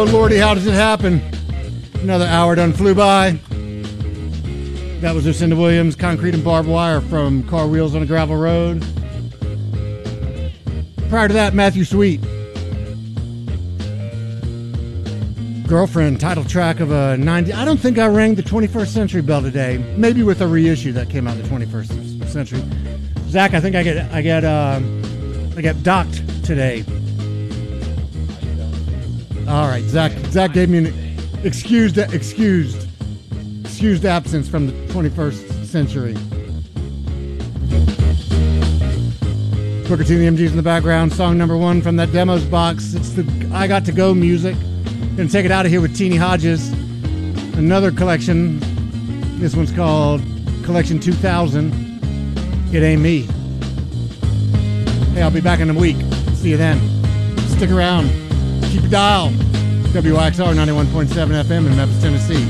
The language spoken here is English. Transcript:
Oh, Lordy, how does it happen? Another hour done flew by. That was Lucinda Williams, Concrete and Barbed Wire from Car Wheels on a Gravel Road. Prior to that, Matthew Sweet. Girlfriend, title track of a 90. I don't think I rang the 21st Century bell today. Maybe with a reissue that came out in the 21st Century. Zach, I think I get docked today. All right, Zach gave me an excused absence from the 21st Century. Booker T and the MGs in the background. Song number 1 from that demos box. It's the I Got to Go music. Gonna take it out of here with Teeny Hodges. Another collection. This one's called Collection 2000. It Ain't Me. Hey, I'll be back in a week. See you then. Stick around. Keep your dial. WIXR 91.7 FM in Memphis, Tennessee.